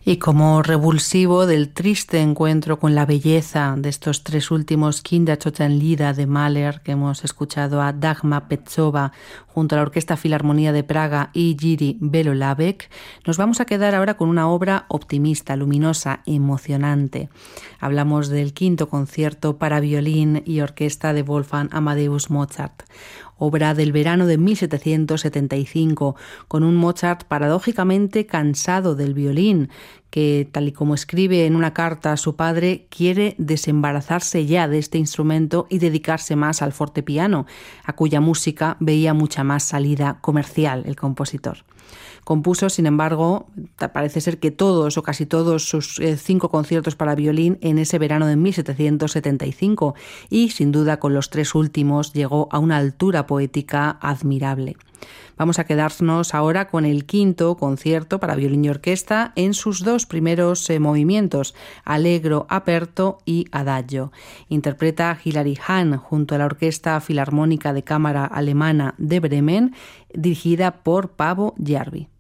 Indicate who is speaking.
Speaker 1: Y como revulsivo del triste encuentro con la belleza de estos tres últimos Kindertotenlieder de Mahler, que hemos escuchado a Dagmar Petzova junto a la Orquesta Filarmonía de Praga y Jiří Belohlavek, nos vamos a quedar ahora con una obra optimista, luminosa, emocionante. Hablamos del quinto concierto para violín y orquesta de Wolfgang Amadeus Mozart, obra del verano de 1775, con un Mozart paradójicamente cansado del violín, que, tal y como escribe en una carta a su padre, quiere desembarazarse ya de este instrumento y dedicarse más al fortepiano, a cuya música veía mucha más salida comercial el compositor. Compuso, sin embargo, parece ser que todos o casi todos sus 5 conciertos para violín en ese verano de 1775 y, sin duda, con los 3 últimos llegó a una altura poética admirable. Vamos a quedarnos ahora con el quinto concierto para violín y orquesta en sus 2 primeros movimientos, Allegro aperto y Adagio. Interpreta Hilary Hahn junto a la Orquesta Filarmónica de Cámara Alemana de Bremen, dirigida por Paavo Järvi.